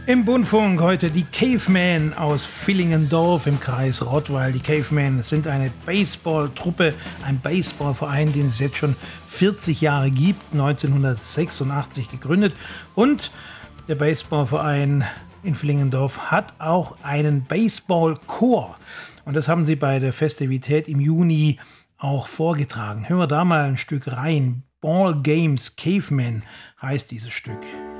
Im Bundfunk heute die Cavemen aus Villingendorf im Kreis Rottweil. Die Cavemen sind eine Baseballtruppe, ein Baseballverein, den es jetzt schon 40 Jahre gibt, 1986 gegründet. Und der Baseballverein in Villingendorf hat auch einen Baseballchor. Und das haben sie bei der Festivität im Juni auch vorgetragen. Hören wir da mal ein Stück rein. Ball Games Cavemen heißt dieses Stück.